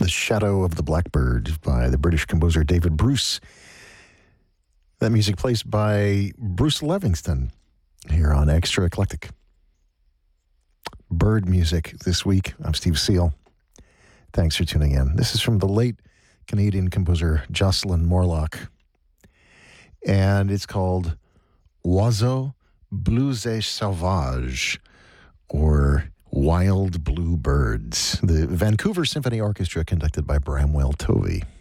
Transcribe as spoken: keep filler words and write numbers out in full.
The Shadow of the Blackbird by the British composer David Bruce. That music placed by Bruce Livingston here on Extra Eclectic. Bird music this week. I'm Steve Seal. Thanks for tuning in. This is from the late Canadian composer Jocelyn Morlock. And it's called Oiseaux Bleus et Sauvages, or Wild Blue Birds. The Vancouver Symphony Orchestra, conducted by Bramwell Tovey.